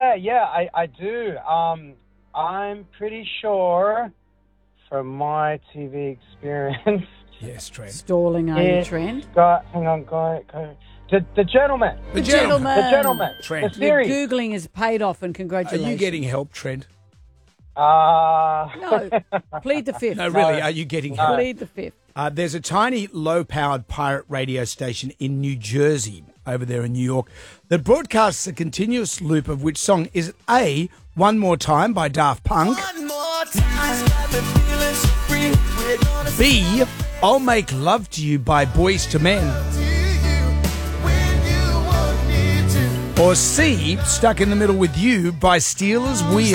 I do. I'm pretty sure from my TV experience. Yes, Trent. Stalling, are you, Trent? Hang on, go. The Gentleman. The Gentleman. The Gentleman. Trent. The series. Your Googling has paid off, and congratulations. Are you getting help, Trent? No. Plead the fifth. No, really, are you getting help? Plead the fifth. There's a tiny, low-powered pirate radio station in New Jersey, over there in New York, that broadcasts a continuous loop of which song? Is it A, One More Time by Daft Punk? B, I'll Make Love to You by Boyz II Men? Or C, Stuck in the Middle with You by Steelers Wheel?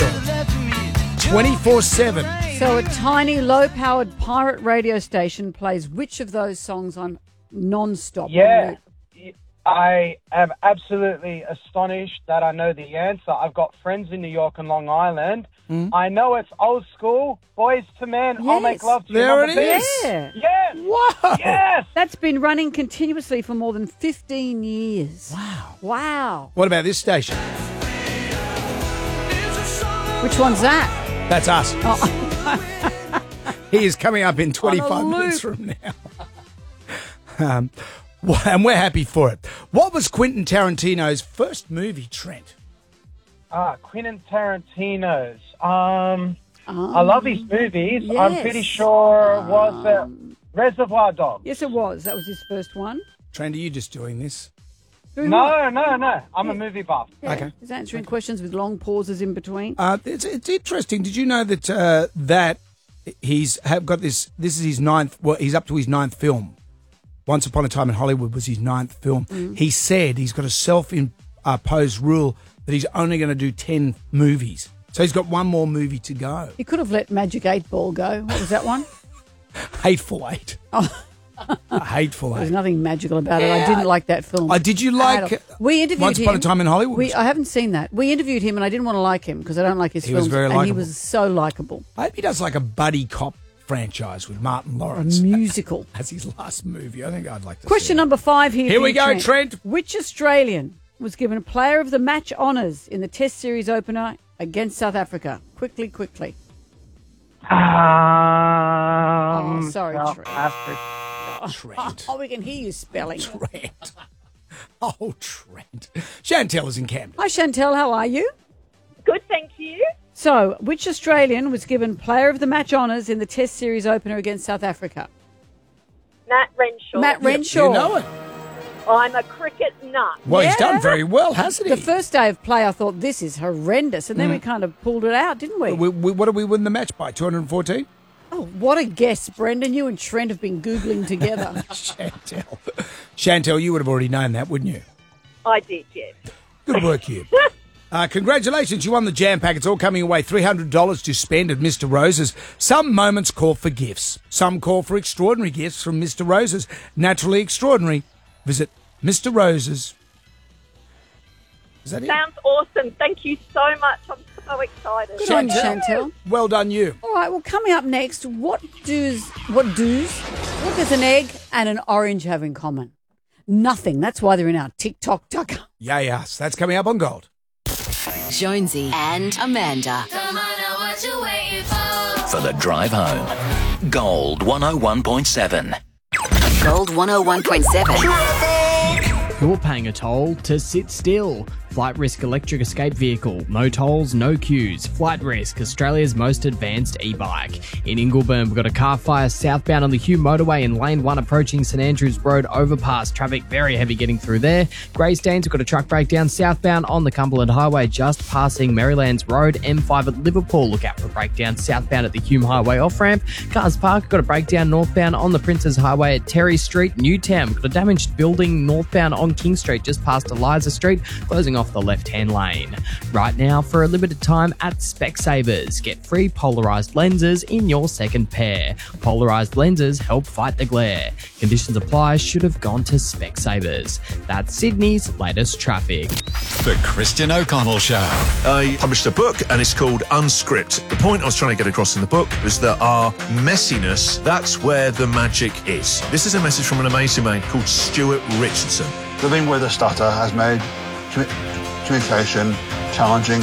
24/7. So a tiny, low-powered pirate radio station plays which of those songs on non-stop? Yeah. I am absolutely astonished that I know the answer. I've got friends in New York and Long Island. I know it's old school. Boyz II Men, Yes. I'll Make Love to You. There it Number B. is. Yeah. Yes. Wow. Yes. That's been running continuously for more than 15 years. Wow. What about this station? Which one's that? That's us. Oh. He is coming up in 25 minutes from now. And we're happy for it. What was Quentin Tarantino's first movie, Trent? Quentin Tarantino's. I love his movies. Yes. I'm pretty sure was it Reservoir Dogs. Yes, it was. That was his first one. Trent, are you just doing this? Doing what? No. I'm a movie buff. Yeah. Okay. He's answering questions with long pauses in between. It's interesting. Did you know that that he's got this? This is his ninth. Well, he's up to his ninth film. Once Upon a Time in Hollywood was his ninth film. He said he's got a self-imposed rule that he's only going to do 10 movies. So he's got one more movie to go. He could have let Magic 8 Ball go. What was that one? Hateful Eight. Oh. Hateful There's Eight. nothing magical about it. I didn't like that film. Did you like We interviewed Once Upon a Time in Hollywood? I haven't seen that. We interviewed him, and I didn't want to like him because I don't like his He films. was very and he likeable. was so likable. I hope he does like a buddy cop franchise with Martin Lawrence. A musical. That's his last movie. I think I'd like to see Question it. number 5 here. Here for we you, go, Trent. Which Australian was given Player of the Match honours in the Test Series opener against South Africa? Quickly. Sorry, South Trent. Africa. Trent. Oh, we can hear you spelling. Trent. Oh, Trent. Chantel is in Camden. Hi, Chantel. How are you? Good, thank you. So, which Australian was given Player of the Match honours in the Test Series opener against South Africa? Matt Renshaw. Matt Renshaw. You know it. I'm a cricket nut. Well, he's Yeah. done very well, hasn't he? The first day of play, I thought, this is horrendous. And then we kind of pulled it out, didn't we? What did we win the match by? 214? Oh, what a guess, Brendan. You and Trent have been Googling together. Chantel, you would have already known that, wouldn't you? I did, yes. Good work, you. Congratulations, you won the jam pack. It's all coming away. $300 to spend at Mr. Rose's. Some moments call for gifts. Some call for extraordinary gifts from Mr. Rose's. Naturally extraordinary. Visit Mr. Rose's. Is that it? Sounds awesome. Thank you so much. I'm so excited. Good on you, Chantel. Well done, you. All right, well, coming up next, what does an egg and an orange have in common? Nothing. That's why they're in our TikTok tucker. Yes. That's coming up on Gold. Jonesy and Amanda. Come on, now what you waiting for? For the drive home. Gold 101.7. Gold 101.7. You're paying a toll to sit still. Flight Risk electric escape vehicle. No tolls, no queues. Flight Risk, Australia's most advanced e-bike. In Ingleburn, we've got a car fire southbound on the Hume Motorway in Lane 1 approaching St Andrews Road overpass. Traffic very heavy getting through there. Greystanes, we've got a truck breakdown southbound on the Cumberland Highway just passing Marylands Road. M5 at Liverpool, look out for a breakdown southbound at the Hume Highway off-ramp. Cars Park, got a breakdown northbound on the Princes Highway at Terry Street. Newtown, we've got a damaged building northbound on King Street just past Eliza Street, closing off the left-hand lane. Right now, for a limited time at Specsavers, get free polarised lenses in your second pair. Polarised lenses help fight the glare. Conditions apply. Should have gone to Specsavers. That's Sydney's latest traffic. The Christian O'Connell Show. I published a book and it's called Unscript. The point I was trying to get across in the book was that our messiness, that's where the magic is. This is a message from an amazing man called Stuart Richardson. Living with a stutter has made communication challenging